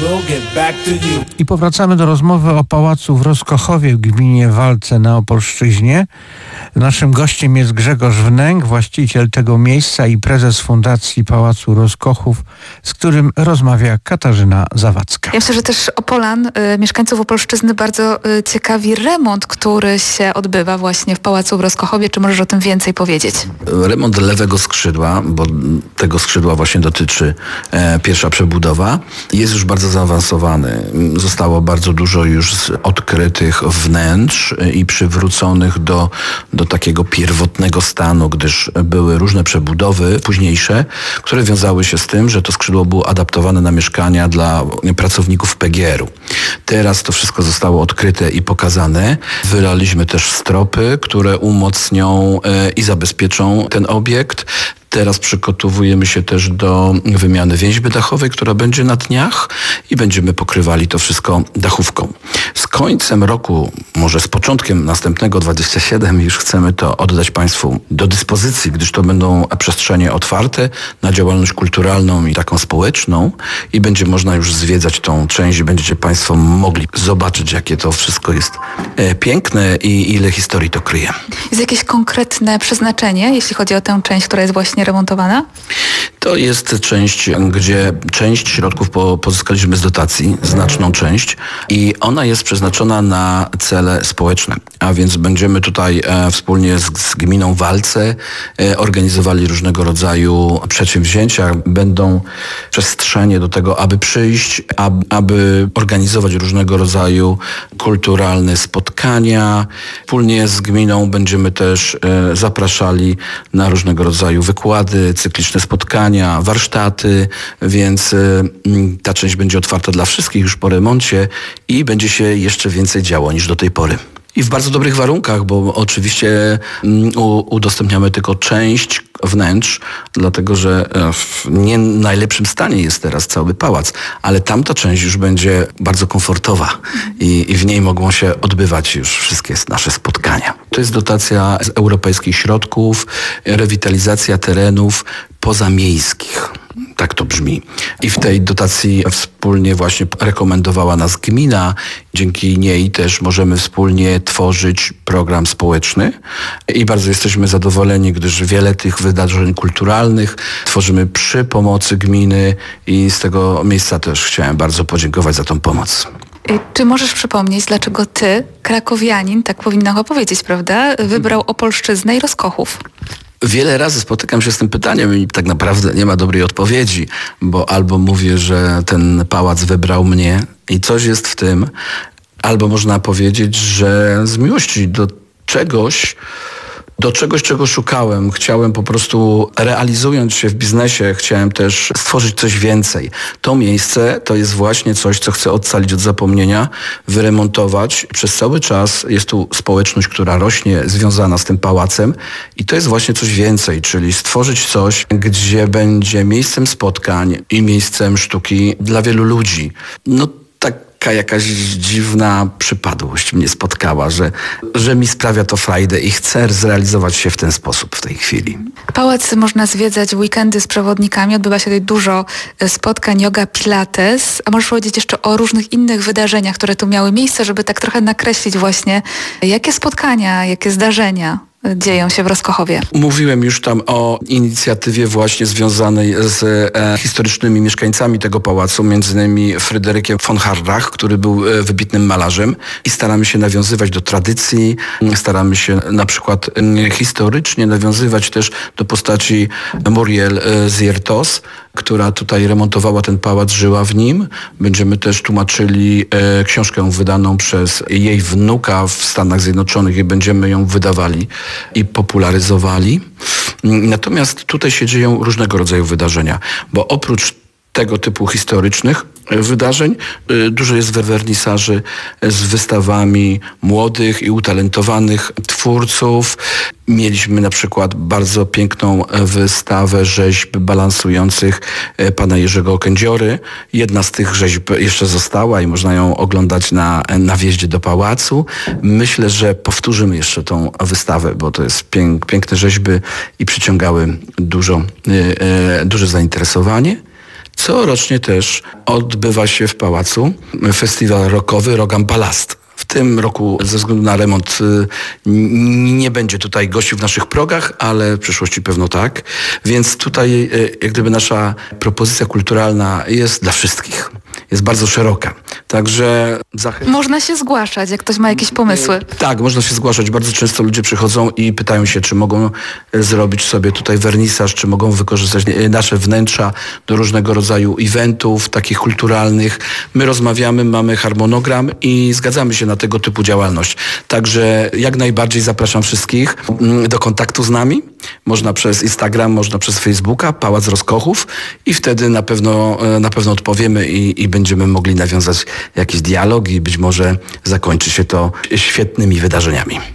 I powracamy do rozmowy o pałacu w Rozkochowie w gminie Walce na Opolszczyźnie. Naszym gościem jest Grzegorz Wnęk, właściciel tego miejsca i prezes Fundacji Pałacu Rozkochów, z którym rozmawia Katarzyna Zawadzka. Ja myślę, że też Opolan, mieszkańców Opolszczyzny bardzo ciekawi remont, który się odbywa właśnie w Pałacu w Rozkochowie. Czy możesz o tym więcej powiedzieć? Remont lewego skrzydła, bo tego skrzydła właśnie dotyczy pierwsza przebudowa, jest już bardzo zaawansowany. Zostało bardzo dużo już odkrytych wnętrz i przywróconych do takiego pierwotnego stanu, gdyż były różne przebudowy późniejsze, które wiązały się z tym, że to skrzydło było adaptowane na mieszkania dla pracowników PGR-u. Teraz to wszystko zostało odkryte i pokazane. Wylaliśmy też stropy, które umocnią i zabezpieczą ten obiekt. Teraz przygotowujemy się też do wymiany więźby dachowej, która będzie na dniach i będziemy pokrywali to wszystko dachówką. Z końcem roku, może z początkiem następnego 27 już chcemy to oddać Państwu do dyspozycji, gdyż to będą przestrzenie otwarte na działalność kulturalną i taką społeczną i będzie można już zwiedzać tą część i będziecie Państwo mogli zobaczyć, jakie to wszystko jest piękne i ile historii to kryje. Jest jakieś konkretne przeznaczenie, jeśli chodzi o tę część, która jest właśnie remontowana? To jest część, gdzie część środków pozyskaliśmy z dotacji, znaczną część i ona jest przeznaczona na cele społeczne, a więc będziemy tutaj wspólnie z gminą Walce organizowali różnego rodzaju przedsięwzięcia. Będą przestrzenie do tego, aby przyjść, aby organizować różnego rodzaju kulturalne spotkania. Wspólnie z gminą będziemy też zapraszali na różnego rodzaju wykłady, cykliczne spotkania, warsztaty, więc ta część będzie otwarta dla wszystkich już po remoncie i będzie się jeszcze więcej działo niż do tej pory. I w bardzo dobrych warunkach, bo oczywiście udostępniamy tylko część wnętrz, dlatego że w nie najlepszym stanie jest teraz cały pałac, ale tamta część już będzie bardzo komfortowa i w niej mogą się odbywać już wszystkie nasze spotkania. To jest dotacja z europejskich środków, rewitalizacja terenów pozamiejskich. Tak to brzmi. I w tej dotacji wspólnie właśnie rekomendowała nas gmina. Dzięki niej też możemy wspólnie tworzyć program społeczny. I bardzo jesteśmy zadowoleni, gdyż wiele tych wydarzeń kulturalnych tworzymy przy pomocy gminy i z tego miejsca też chciałem bardzo podziękować za tą pomoc. Czy możesz przypomnieć, dlaczego ty, krakowianin, tak powinno chyba powiedzieć, prawda, wybrał Opolszczyznę i Rozkochów? Wiele razy spotykam się z tym pytaniem i tak naprawdę nie ma dobrej odpowiedzi, bo albo mówię, że ten pałac wybrał mnie i coś jest w tym, albo można powiedzieć, że z miłości do czegoś, czego szukałem. Chciałem po prostu, realizując się w biznesie, chciałem też stworzyć coś więcej. To miejsce to jest właśnie coś, co chcę ocalić od zapomnienia, wyremontować. Przez cały czas jest tu społeczność, która rośnie, związana z tym pałacem i to jest właśnie coś więcej, czyli stworzyć coś, gdzie będzie miejscem spotkań i miejscem sztuki dla wielu ludzi. Jakaś dziwna przypadłość mnie spotkała, że mi sprawia to frajdę i chcę zrealizować się w ten sposób w tej chwili. Pałac można zwiedzać w weekendy z przewodnikami. Odbywa się tutaj dużo spotkań yoga, pilates. A możesz powiedzieć jeszcze o różnych innych wydarzeniach, które tu miały miejsce, żeby tak trochę nakreślić właśnie, jakie spotkania, jakie zdarzenia dzieją się w Rozkochowie. Mówiłem już tam o inicjatywie właśnie związanej z historycznymi mieszkańcami tego pałacu, między innymi Fryderykiem von Harrach, który był wybitnym malarzem i staramy się nawiązywać do tradycji, staramy się na przykład historycznie nawiązywać też do postaci Muriel Ziertos, która tutaj remontowała ten pałac, żyła w nim. Będziemy też tłumaczyli książkę wydaną przez jej wnuka w Stanach Zjednoczonych i będziemy ją wydawali i popularyzowali. Natomiast tutaj się dzieją różnego rodzaju wydarzenia, bo oprócz tego typu historycznych wydarzeń dużo jest wernisaży z wystawami młodych i utalentowanych twórców. Mieliśmy na przykład bardzo piękną wystawę rzeźb balansujących pana Jerzego Kędziory. Jedna z tych rzeźb jeszcze została i można ją oglądać na wjeździe do pałacu. Myślę, że powtórzymy jeszcze tą wystawę, bo to jest piękne rzeźby i przyciągały duże zainteresowanie. Corocznie też odbywa się w pałacu festiwal rockowy Rogam Palast. W tym roku ze względu na remont nie będzie tutaj gości w naszych progach, ale w przyszłości pewno tak. Więc tutaj jak gdyby nasza propozycja kulturalna jest dla wszystkich. Jest bardzo szeroka. Także można się zgłaszać, jak ktoś ma jakieś pomysły. Tak, można się zgłaszać. Bardzo często ludzie przychodzą i pytają się, czy mogą zrobić sobie tutaj wernisaż, czy mogą wykorzystać nasze wnętrza do różnego rodzaju eventów, takich kulturalnych. My rozmawiamy, mamy harmonogram i zgadzamy się na tego typu działalność. Także jak najbardziej zapraszam wszystkich do kontaktu z nami. Można przez Instagram, można przez Facebooka, Pałac Rozkochów i wtedy na pewno odpowiemy i będziemy mogli nawiązać jakiś dialog i być może zakończy się to świetnymi wydarzeniami.